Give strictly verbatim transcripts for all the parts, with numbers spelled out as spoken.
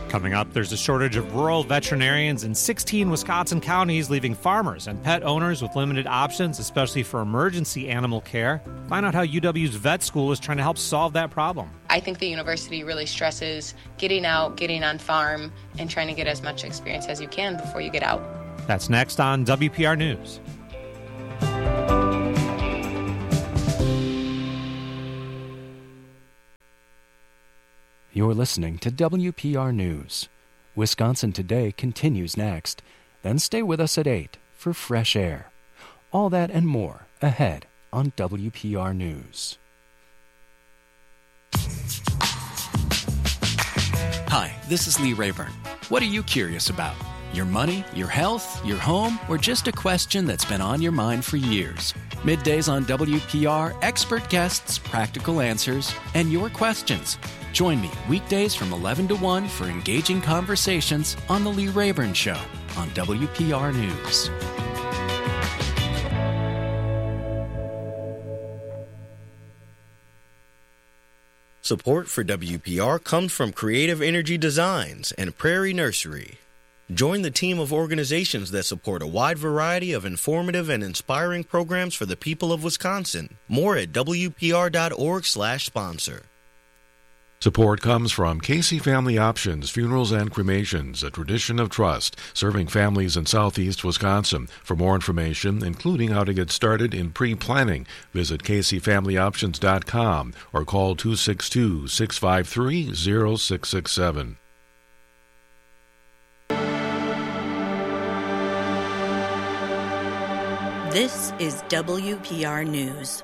Coming up, there's a shortage of rural veterinarians in sixteen Wisconsin counties, leaving farmers and pet owners with limited options, especially for emergency animal care. Find out how U W's vet school is trying to help solve that problem. I think the university really stresses getting out, getting on farm, and trying to get as much experience as you can before you get out. That's next on W P R News. You're listening to W P R News. Wisconsin Today continues next. Then stay with us at eight for Fresh Air. All that and more ahead on W P R News. Hi, this is Lee Rayburn. What are you curious about? Your money, your health, your home, or just a question that's been on your mind for years? Middays on W P R, expert guests, practical answers, and your questions. Join me weekdays from eleven to one for engaging conversations on The Lee Rayburn Show on W P R News. Support for W P R comes from Creative Energy Designs and Prairie Nursery. Join the team of organizations that support a wide variety of informative and inspiring programs for the people of Wisconsin. More at W P R dot org slash sponsor. Support comes from Casey Family Options, Funerals and Cremations, a tradition of trust, serving families in southeast Wisconsin. For more information, including how to get started in pre-planning, visit casey family options dot com or call two six two, six five three, zero six six seven. This is W P R News.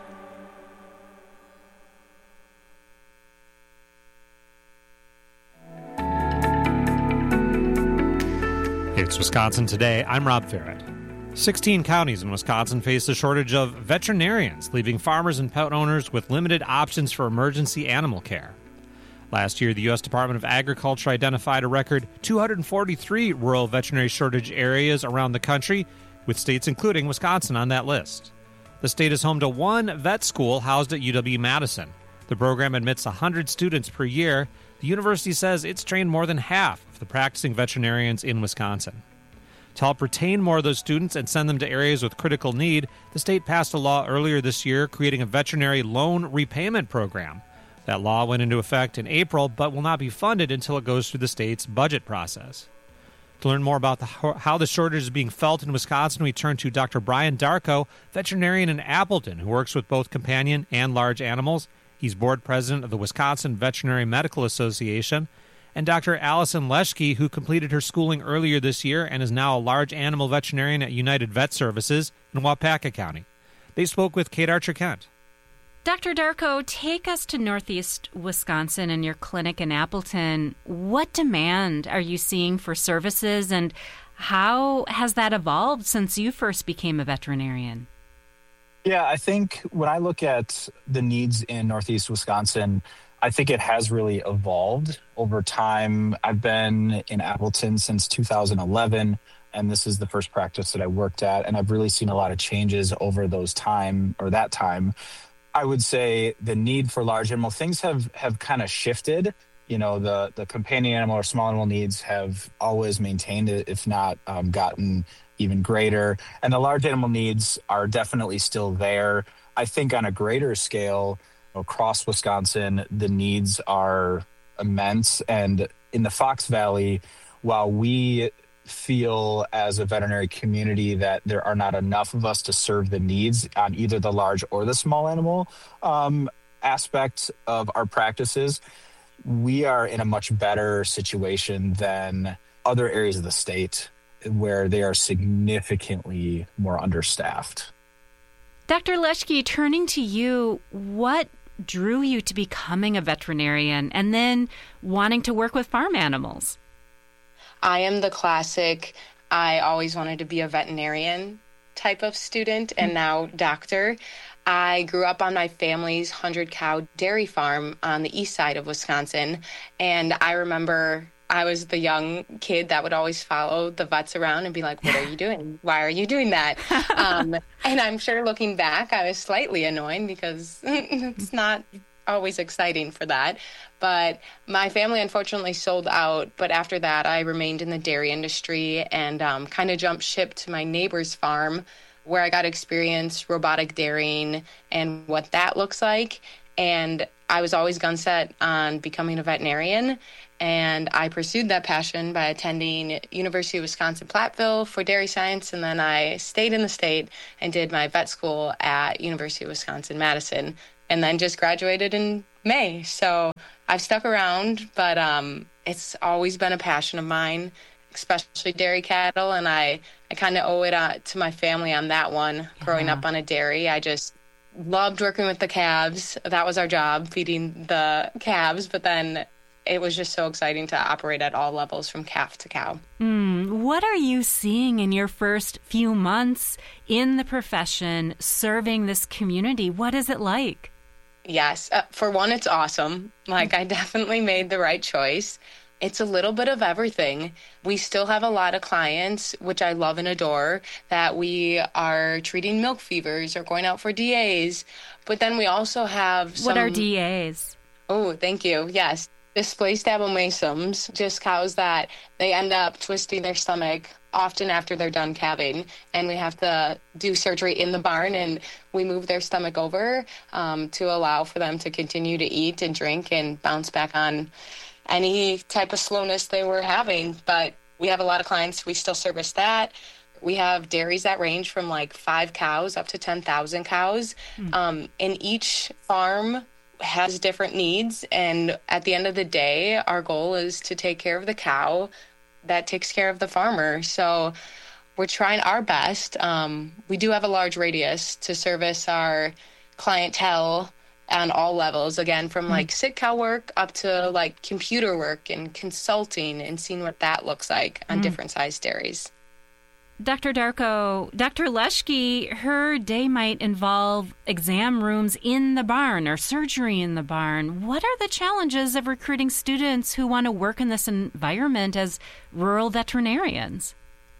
It's Wisconsin Today. I'm Rob Farrett. sixteen counties in Wisconsin face a shortage of veterinarians, leaving farmers and pet owners with limited options for emergency animal care. Last year, the U S Department of Agriculture identified a record two hundred forty-three rural veterinary shortage areas around the country, with states including Wisconsin on that list. The state is home to one vet school housed at U W-Madison. The program admits one hundred students per year. The university says it's trained more than half of the practicing veterinarians in Wisconsin. To help retain more of those students and send them to areas with critical need, the state passed a law earlier this year creating a veterinary loan repayment program. That law went into effect in April, but will not be funded until it goes through the state's budget process. To learn more about the, how the shortage is being felt in Wisconsin, we turn to Doctor Brian Darko, veterinarian in Appleton, who works with both companion and large animals. He's board president of the Wisconsin Veterinary Medical Association, and Doctor Allison Leschke, who completed her schooling earlier this year and is now a large animal veterinarian at United Vet Services in Waupaca County. They spoke with Kate Archer-Kent. Doctor Darko, take us to Northeast Wisconsin and your clinic in Appleton. What demand are you seeing for services, and how has that evolved since you first became a veterinarian? Yeah, I think when I look at the needs in Northeast Wisconsin, I think it has really evolved over time. I've been in Appleton since two thousand eleven, and this is the first practice that I worked at, and I've really seen a lot of changes over those time or that time. I would say the need for large animal things have have kind of shifted. You know, the the companion animal or small animal needs have always maintained it, if not um, gotten even greater. And the large animal needs are definitely still there. I think on a greater scale across Wisconsin, the needs are immense. And in the Fox Valley, while we feel as a veterinary community that there are not enough of us to serve the needs on either the large or the small animal um, aspect of our practices, we are in a much better situation than other areas of the state where they are significantly more understaffed. Doctor Leschke, turning to you, what drew you to becoming a veterinarian and then wanting to work with farm animals? I am the classic, I always wanted to be a veterinarian type of student and now doctor. I grew up on my family's hundred-cow dairy farm on the east side of Wisconsin, and I remember I was the young kid that would always follow the vets around and be like, what are you doing? Why are you doing that? um, and I'm sure looking back, I was slightly annoyed because it's not always exciting for that. But my family unfortunately sold out. But after that, I remained in the dairy industry and um, kind of jumped ship to my neighbor's farm, where I got to experience robotic dairying and what that looks like. And I was always gun set on becoming a veterinarian. And I pursued that passion by attending University of Wisconsin-Platteville for dairy science. And then I stayed in the state and did my vet school at University of Wisconsin-Madison, and then just graduated in May. So I've stuck around, but um, it's always been a passion of mine, especially dairy cattle. And I, I kind of owe it uh, to my family on that one. Growing Yeah. up on a dairy, I just loved working with the calves. That was our job, feeding the calves. But then it was just so exciting to operate at all levels from calf to cow. Mm, what are you seeing in your first few months in the profession, serving this community? What is it like? Yes. Uh, for one, it's awesome. Like, I definitely made the right choice. It's a little bit of everything. We still have a lot of clients, which I love and adore, that we are treating milk fevers or going out for D As. But then we also have some... What are D As? Oh, thank you. Yes. Displaced abomasums, just cows that they end up twisting their stomach often after they're done calving, and we have to do surgery in the barn, and we move their stomach over um, to allow for them to continue to eat and drink and bounce back on any type of slowness they were having. But we have a lot of clients. We still service that. We have dairies that range from like five cows up to ten thousand cows. Mm. Um, and each farm has different needs. And at the end of the day, our goal is to take care of the cow that takes care of the farmer. So we're trying our best. Um, we do have a large radius to service our clientele on all levels, again, from like sick cow work up to like computer work and consulting and seeing what that looks like on mm. different size dairies. Doctor Darko, Doctor Leschke, her day might involve exam rooms in the barn or surgery in the barn. What are the challenges of recruiting students who want to work in this environment as rural veterinarians?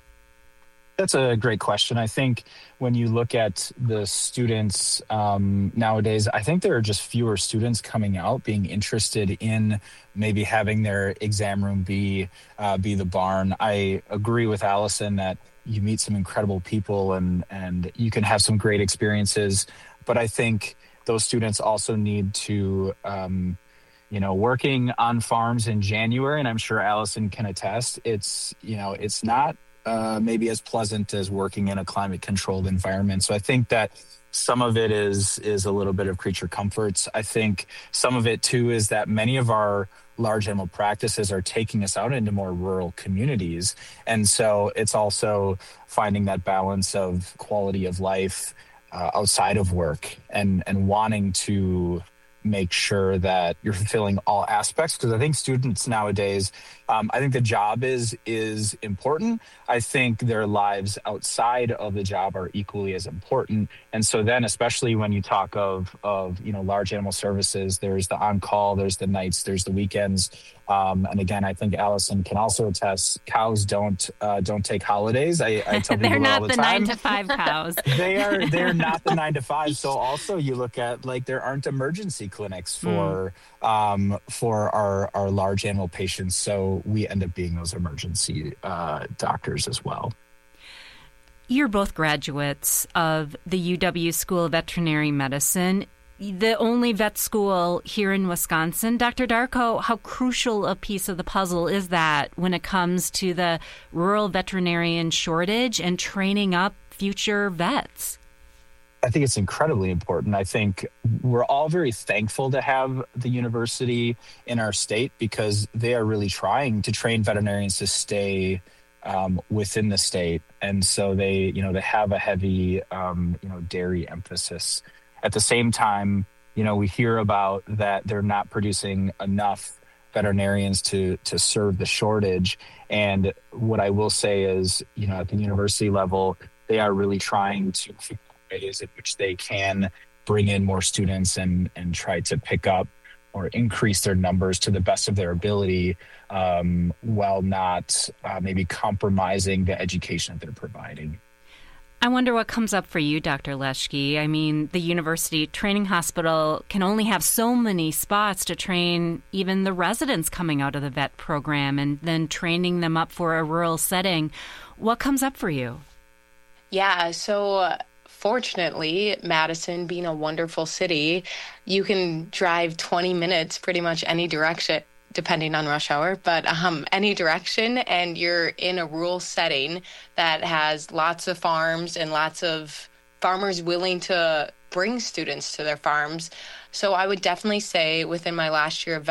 That's a great question. I think when you look at the students um, nowadays, I think there are just fewer students coming out being interested in maybe having their exam room be uh, be the barn. I agree with Allison that you meet some incredible people and and you can have some great experiences, but I think those students also need to um, you know, working on farms in January, and I'm sure Allison can attest, it's you know it's not Uh, maybe as pleasant as working in a climate-controlled environment. So I think that some of it is is a little bit of creature comforts. I think some of it, too, is that many of our large animal practices are taking us out into more rural communities. And so it's also finding that balance of quality of life uh, outside of work and, and wanting to make sure that you're fulfilling all aspects. Because I think students nowadays, um, I think the job is is important. I think their lives outside of the job are equally as important. And so then, especially when you talk of of you know large animal services, there's the on-call, there's the nights, there's the weekends. Um, and again, I think Allison can also attest, cows don't uh, don't take holidays. I, I tell people they're not all the, the time. nine to five cows. they are they're not the nine to five. So also you look at like there aren't emergency clinics for mm. um, for our our large animal patients. So we end up being those emergency uh, doctors as well. You're both graduates of the U W School of Veterinary Medicine, the only vet school here in Wisconsin. Doctor Darko, how crucial a piece of the puzzle is that when it comes to the rural veterinarian shortage and training up future vets? I think it's incredibly important. I think we're all very thankful to have the university in our state because they are really trying to train veterinarians to stay um, within the state. And so they, you know, they have a heavy, um, you know, dairy emphasis. At the same time, you know, we hear about that they're not producing enough veterinarians to to serve the shortage. And what I will say is, you know, at the university level, they are really trying to figure out ways in which they can bring in more students and and try to pick up or increase their numbers to the best of their ability, um, while not uh, maybe compromising the education that they're providing. I wonder what comes up for you, Doctor Leschke. I mean, the university training hospital can only have so many spots to train even the residents coming out of the vet program and then training them up for a rural setting. What comes up for you? Yeah, so uh, fortunately, Madison being a wonderful city, you can drive twenty minutes pretty much any direction, depending on rush hour, but um, any direction, and you're in a rural setting that has lots of farms and lots of farmers willing to bring students to their farms. So I would definitely say within my last year of